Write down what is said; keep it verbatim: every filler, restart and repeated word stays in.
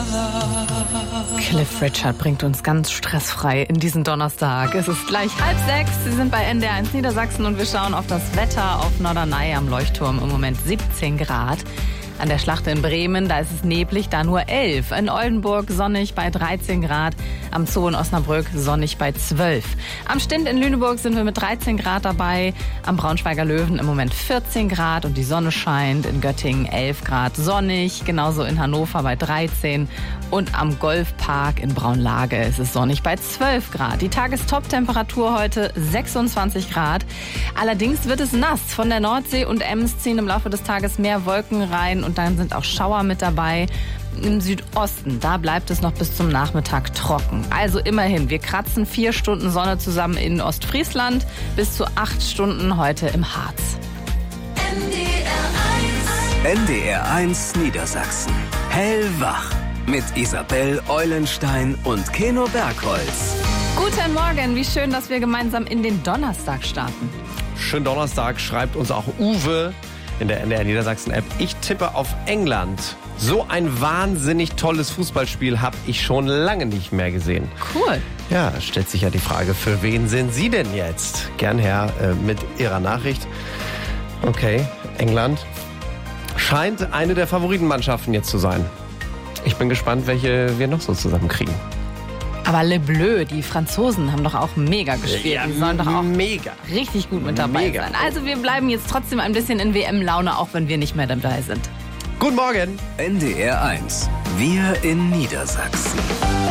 Cliff Richard bringt uns ganz stressfrei in diesen Donnerstag. Es ist gleich halb sechs. Sie sind bei N D R eins Niedersachsen und wir schauen auf das Wetter auf Norderney am Leuchtturm. Im Moment siebzehn Grad. An der Schlacht in Bremen, da ist es neblig, da nur elf. In Oldenburg sonnig bei dreizehn Grad. Am Zoo in Osnabrück sonnig bei zwölf. Am Stint in Lüneburg sind wir mit dreizehn Grad dabei. Am Braunschweiger Löwen im Moment vierzehn Grad und die Sonne scheint. In Göttingen elf Grad sonnig. Genauso in Hannover bei dreizehn. Und am Golfpark in Braunlage ist es sonnig bei zwölf Grad. Die Tagestop-Temperatur heute sechsundzwanzig Grad. Allerdings wird es nass. Von der Nordsee und Ems ziehen im Laufe des Tages mehr Wolken rein. Und dann sind auch Schauer mit dabei. Im Südosten, da bleibt es noch bis zum Nachmittag trocken. Also immerhin, wir kratzen vier Stunden Sonne zusammen in Ostfriesland, bis zu acht Stunden heute im Harz. N D R eins Niedersachsen. Hellwach. Mit Isabel Eulenstein und Keno Bergholz. Guten Morgen, wie schön, dass wir gemeinsam in den Donnerstag starten. Schönen Donnerstag, schreibt uns auch Uwe in der N D R Niedersachsen-App. Ich tippe auf England. So ein wahnsinnig tolles Fußballspiel habe ich schon lange nicht mehr gesehen. Cool. Ja, stellt sich ja die Frage, für wen sind Sie denn jetzt? Gern her äh, mit Ihrer Nachricht. Okay, England scheint eine der Favoritenmannschaften jetzt zu sein. Ich bin gespannt, welche wir noch so zusammenkriegen. Aber Le Bleu, die Franzosen, haben doch auch mega gespielt. Ja, die sollen doch auch mega. richtig gut mit dabei Mega. sein. Also wir bleiben jetzt trotzdem ein bisschen in W M-Laune, auch wenn wir nicht mehr dabei sind. Guten Morgen. N D R eins. Wir in Niedersachsen.